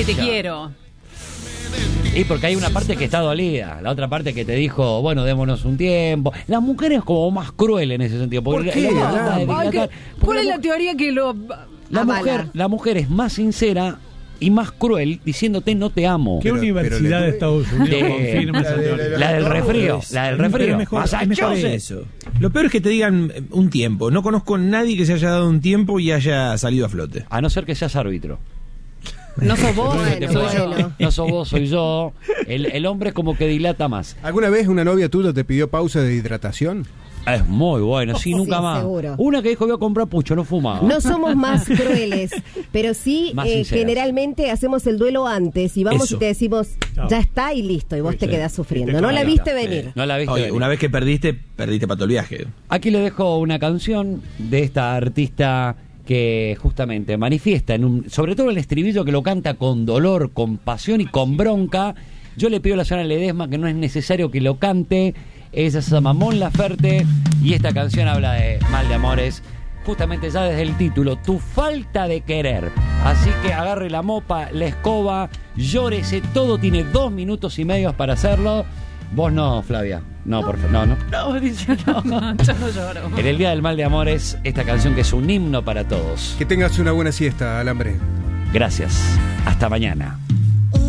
te quiero. Y porque hay una parte que está dolida, la otra parte que te dijo, bueno, démonos un tiempo. La mujer es como más cruel en ese sentido. ¿Por qué? ¿Cuál es la teoría que lo la mujer es más sincera y más cruel diciéndote no te amo. ¿Qué universidad de Estados Unidos confirma esa teoría? La del refrío. Es mejor eso. Lo peor es que te digan un tiempo. No conozco a nadie que se haya dado un tiempo y haya salido a flote. A no ser que seas árbitro. No sos vos, soy yo. No sos vos, soy yo. El hombre como que dilata más. ¿Alguna vez una novia tuya te pidió pausa de hidratación? Es muy bueno, sí, nunca sí, más. Seguro. Una que dijo voy a comprar pucho, no fumaba. No somos más crueles, pero sí generalmente hacemos el duelo antes y vamos y te decimos, ya está y listo, y vos te quedás sufriendo. No la viste venir. No la viste venir. Una vez que perdiste para todo el viaje. Aquí le dejo una canción de esta artista que justamente manifiesta, sobre todo el estribillo que lo canta con dolor, con pasión y con bronca. Yo le pido a la señora Ledesma que no es necesario que lo cante. Ella se llama Mon Laferte y esta canción habla de mal de amores, justamente ya desde el título, tu falta de querer. Así que agarre la mopa, la escoba, llórese, todo tiene 2 minutos y medio para hacerlo. Vos no, Flavia. No, por favor, no. No, dice no, yo no lloro. En el Día del Mal de Amores, esta canción que es un himno para todos. Que tengas una buena siesta, Alambre. Gracias. Hasta mañana.